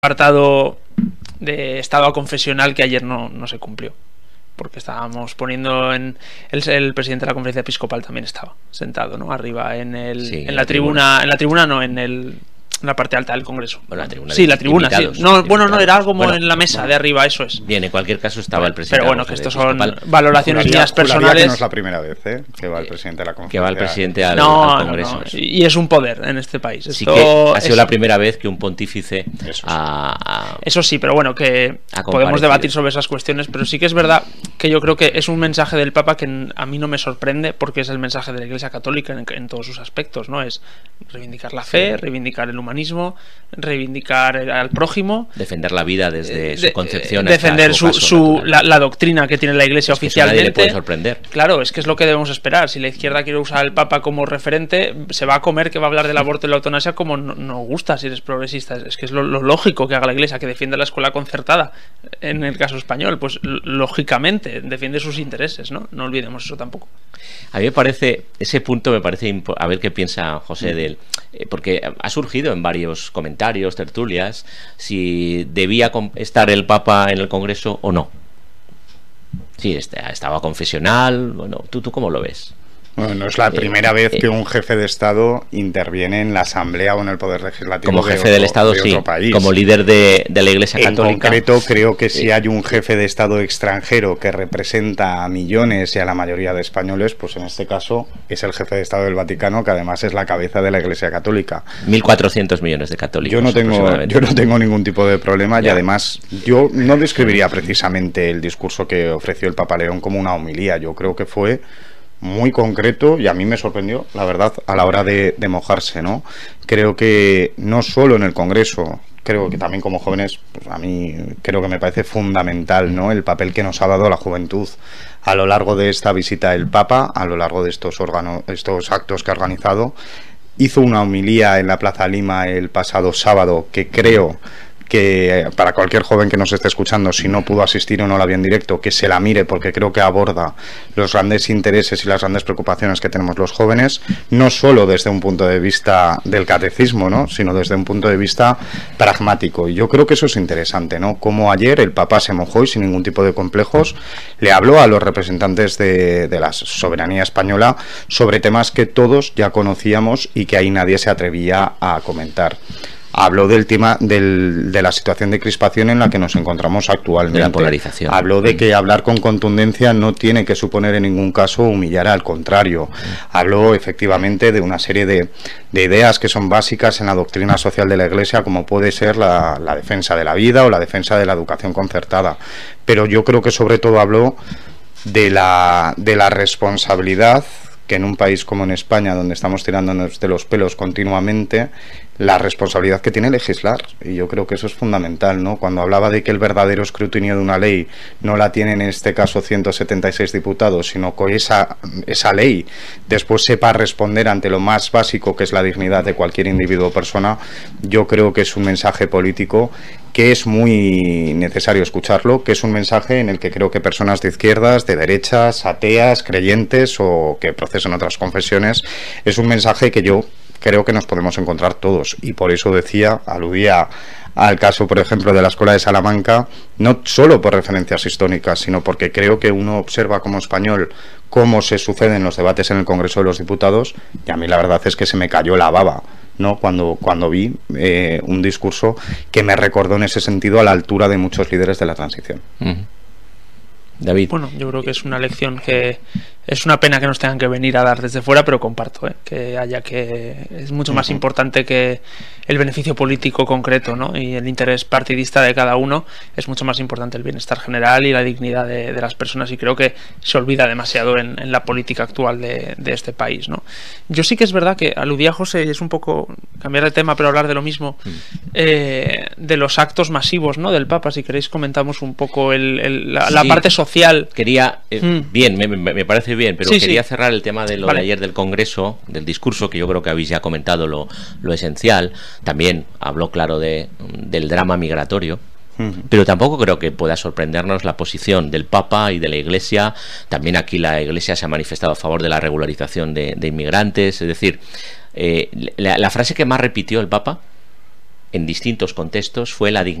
apartado de estado confesional que ayer no se cumplió, porque estábamos poniendo en el presidente de la conferencia episcopal también estaba sentado, ¿no? Arriba en la tribuna, en la parte alta del Congreso. Bueno, la tribuna. Sí, la tribuna, sí. No, bueno, no, era como en la mesa de arriba, eso es. Bien, en cualquier caso estaba el presidente. Pero bueno, que estos son valoraciones mías personales. Que no es la primera vez, que va el presidente de la conferencia. Que va el presidente al Congreso. No. Y es un poder en este país. Sí, que ha sido la primera vez que un pontífice Eso sí, pero bueno, que podemos debatir sobre esas cuestiones, pero sí que es verdad que yo creo que es un mensaje del Papa que a mí no me sorprende, porque es el mensaje de la Iglesia Católica en todos sus aspectos, ¿no? Es reivindicar la fe, reivindicar el humanismo, reivindicar al prójimo, defender la vida desde su concepción, defender la doctrina que tiene la Iglesia oficialmente. Nadie le puede sorprender. Claro, es que es lo que debemos esperar. Si la izquierda quiere usar al Papa como referente, se va a comer que va a hablar del aborto y la eutanasia como no gusta si eres progresista. Es que es lo lógico que haga la Iglesia, que defienda la escuela concertada. En el caso español, pues lógicamente defiende sus intereses, ¿no? No olvidemos eso tampoco. A mí me parece, ese punto me parece, a ver qué piensa José de él, porque ha surgido en varios comentarios, tertulias, si debía estar el Papa en el Congreso o no. Sí, estaba confesional. Bueno, ¿tú cómo lo ves? Bueno, no es la primera vez que un jefe de Estado interviene en la Asamblea o en el Poder Legislativo como jefe del Estado, sí, país. Como líder de la Iglesia Católica. En concreto, creo que si hay un jefe de Estado extranjero que representa a millones y a la mayoría de españoles, pues en este caso es el jefe de Estado del Vaticano, que además es la cabeza de la Iglesia Católica. 1.400 millones de católicos. Yo no tengo ningún tipo de problema. Ya. Y además yo no describiría precisamente el discurso que ofreció el Papa León como una homilía. Yo creo que fue muy concreto y a mí me sorprendió, la verdad, a la hora de mojarse, ¿no? Creo que no solo en el Congreso, creo que también como jóvenes, pues a mí creo que me parece fundamental, ¿no? El papel que nos ha dado la juventud a lo largo de esta visita del Papa, a lo largo de estos actos que ha organizado. Hizo una homilía en la Plaza Lima el pasado sábado que creo que para cualquier joven que nos esté escuchando, si no pudo asistir o no la vio en directo, que se la mire, porque creo que aborda los grandes intereses y las grandes preocupaciones que tenemos los jóvenes, no solo desde un punto de vista del catecismo, ¿no?, sino desde un punto de vista pragmático. Y yo creo que eso es interesante, ¿no?, como ayer el Papa se mojó y sin ningún tipo de complejos le habló a los representantes de la soberanía española sobre temas que todos ya conocíamos y que ahí nadie se atrevía a comentar. Habló del tema de la situación de crispación en la que nos encontramos actualmente. De la polarización. Habló de que hablar con contundencia no tiene que suponer en ningún caso humillar, al contrario. Habló efectivamente de una serie de ideas que son básicas en la doctrina social de la Iglesia, como puede ser la defensa de la vida o la defensa de la educación concertada. Pero yo creo que sobre todo habló de la responsabilidad que en un país como en España, donde estamos tirándonos de los pelos continuamente, la responsabilidad que tiene legislar. Y yo creo que eso es fundamental, ¿no? Cuando hablaba de que el verdadero escrutinio de una ley no la tienen en este caso 176 diputados, sino que esa ley después sepa responder ante lo más básico, que es la dignidad de cualquier individuo o persona, yo creo que es un mensaje político que es muy necesario escucharlo, que es un mensaje en el que creo que personas de izquierdas, de derechas, ateas, creyentes o que profesan otras confesiones, es un mensaje que yo creo que nos podemos encontrar todos. Y por eso aludía al caso, por ejemplo, de la Escuela de Salamanca, no solo por referencias históricas, sino porque creo que uno observa como español cómo se suceden los debates en el Congreso de los Diputados, y a mí la verdad es que se me cayó la baba, ¿no?, cuando vi un discurso que me recordó en ese sentido a la altura de muchos líderes de la transición. David. Bueno, yo creo que es una lección que es una pena que nos tengan que venir a dar desde fuera, pero comparto, que es mucho más importante que el beneficio político concreto, ¿no?, y el interés partidista de cada uno. Es mucho más importante el bienestar general y la dignidad de las personas, y creo que se olvida demasiado en la política actual de este país, ¿no? Yo sí que es verdad que aludía José, y es un poco cambiar de tema pero hablar de lo mismo, de los actos masivos, ¿no?, del Papa. Si queréis comentamos un poco la parte social. Quería, bien, me parece bien, pero quería cerrar el tema de lo de ayer del Congreso, del discurso, que yo creo que habéis ya comentado lo esencial. También habló claro del drama migratorio, pero tampoco creo que pueda sorprendernos la posición del Papa y de la Iglesia. También aquí la Iglesia se ha manifestado a favor de la regularización de inmigrantes. Es decir, la frase que más repitió el Papa en distintos contextos fue la dignidad